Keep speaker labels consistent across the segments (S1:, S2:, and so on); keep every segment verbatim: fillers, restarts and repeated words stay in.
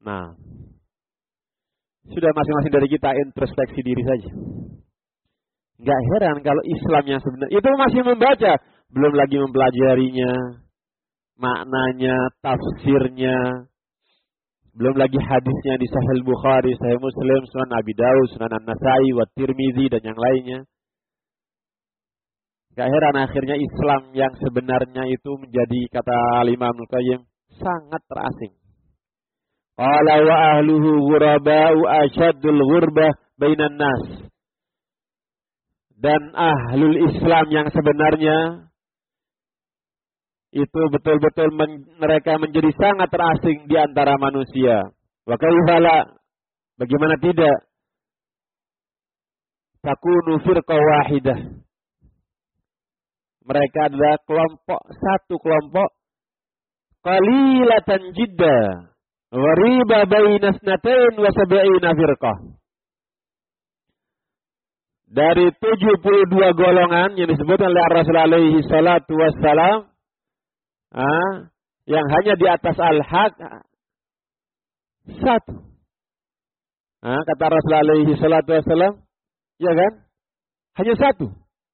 S1: Nah, sudah masing-masing dari kita introspeksi diri saja. Nggak heran kalau Islam yang sebenarnya itu masih membaca, belum lagi mempelajarinya, maknanya, tafsirnya, belum lagi hadisnya di Sahih Bukhari, Sahih Muslim, Sunan Abi Daud, Sunan An-Nasai, wa Tirmizi dan yang lainnya. Nggak heran akhirnya Islam yang sebenarnya itu menjadi, kata Imam Al-Qayyim, sangat terasing. Qala wa ahluhu ghuraba'u asyaddul ghurbah bainan nas. Dan ahlul Islam yang sebenarnya itu betul-betul men, mereka menjadi sangat terasing di antara manusia. Wa kaifala, bagaimana tidak? Takunu firqah wahidah. Mereka adalah kelompok, satu kelompok qalilatan jidda wa riba baina snatain wa sab'ina firqah. Dari tujuh puluh dua golongan yang disebutkan oleh Rasulullah alaihi salatu wassalam, ah, yang hanya di atas al-haq satu. Ah, kata Rasulullah alaihi salatu wassalam, ya kan? Hanya satu.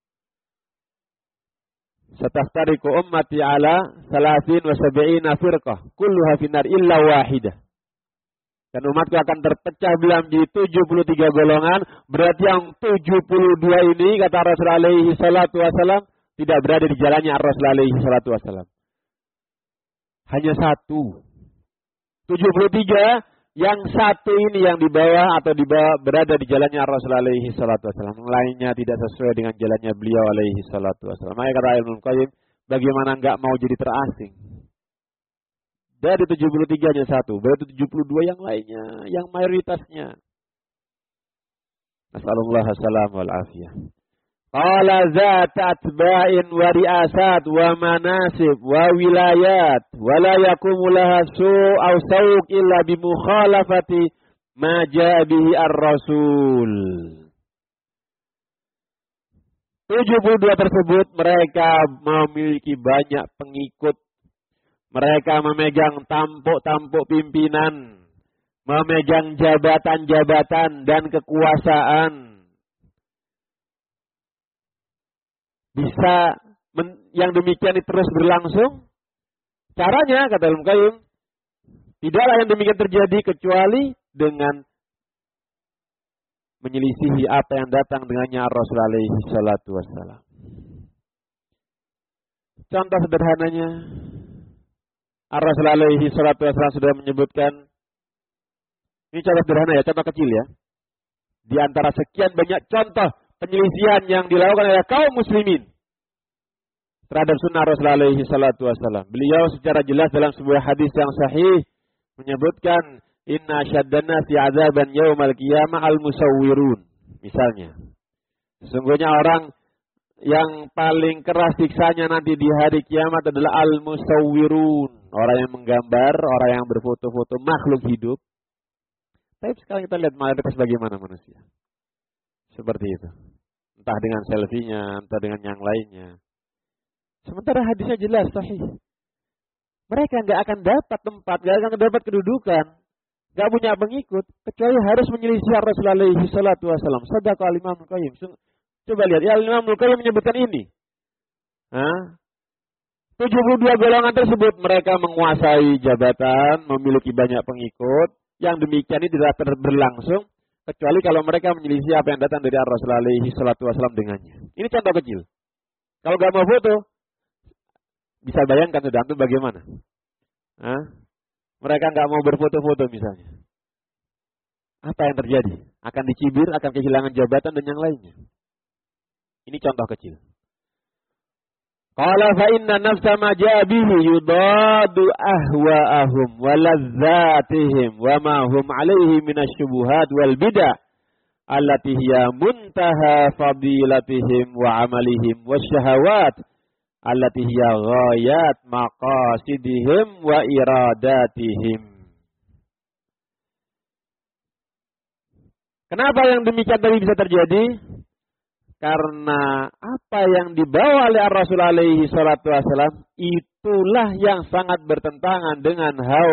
S1: Sataftariqu ummati ala salasin wa sab'ina firqah, kulluha finnar illa wahidah. Dan umatku akan terpecah belah menjadi tujuh puluh tiga golongan. Berarti yang tujuh puluh dua ini, kata Rasulullah alaihi salatu wassalam, tidak berada di jalannya Rasulullah alaihi salatu wassalam. Hanya satu. tujuh puluh tiga, yang satu ini yang di bawah atau di bawah berada di jalannya Rasulullah alaihi salatu wassalam. Yang lainnya tidak sesuai dengan jalannya beliau alaihi salatu wassalam. Maka kata Ibnu Qayyim, bagaimana enggak mau jadi terasing? Dari tujuh puluh tiga nya satu, berarti tujuh puluh dua yang lainnya, yang mayoritasnya. Nasallallahu salam wal afiyah. Qala zat atba'in wa ri'asat wa manasib wa wilayat wa la yakumu laha su' aw sawq illa bi mukhalafati ma ja'a bihi ar-rasul. tujuh puluh dua tersebut mereka memiliki banyak pengikut. Mereka memegang tampuk-tampuk pimpinan, memegang jabatan-jabatan dan kekuasaan. Bisa men, yang demikian terus berlangsung? Caranya, kata Ibnu Qayyim, tidaklah yang demikian terjadi kecuali dengan menyelisihi apa yang datang dengannya Rasulullah alaihi salatu wassalam. Contoh sederhananya, Rasulullah alaihi salatu wassalam sudah menyebutkan, ini contoh sederhana ya, contoh kecil ya. Di antara sekian banyak contoh penyelisihan yang dilakukan oleh kaum muslimin terhadap sunnah Rasulullah alaihi salatu wassalam. Beliau secara jelas dalam sebuah hadis yang sahih menyebutkan, inna syaddan nasi azaban yaumal qiyamah al-musawwirun. Misalnya, sesungguhnya orang yang paling keras siksanya nanti di hari kiamat adalah al-musawwirun. Orang yang menggambar, orang yang berfoto-foto makhluk hidup. Tapi sekarang kita lihat mayoritas bagaimana manusia. Seperti itu. Entah dengan selfie-nya, entah dengan yang lainnya. Sementara hadisnya jelas, sahih. Mereka nggak akan dapat tempat, nggak akan dapat kedudukan, nggak punya pengikut, kecuali harus menyelisih Rasulullah alaihi salatu wassalam. Shadaqa Imam Al-Qayyim. Coba lihat, ya Imam Al-Qayyim menyebutkan ini. Hah? tujuh puluh dua golongan tersebut mereka menguasai jabatan, memiliki banyak pengikut. Yang demikian ini tidak berlangsung kecuali kalau mereka menyelisih apa yang datang dari Rasulullah alaihi salatu wassalam dengannya. Ini contoh kecil. Kalau gak mau foto, bisa bayangkan sudah itu bagaimana? Hah? Mereka gak mau berfoto-foto misalnya. Apa yang terjadi? Akan dicibir, akan kehilangan jabatan dan yang lainnya. Ini contoh kecil. Qala fa inna nafsa ma ja'a bihi yudadu ahwa'ahum wa ladzatihim wa ma hum 'alaihi minasyubuhat wal bid'ah allati hiya muntaha fadilatihim wa 'amalihim wasyahawat allati hiya ghayat maqasidihim wa iradatihim. Kenapa yang demikian tadi bisa terjadi? Karena apa yang dibawa oleh Rasulullah alaihi salatu wassalam itulah yang sangat bertentangan dengan hawa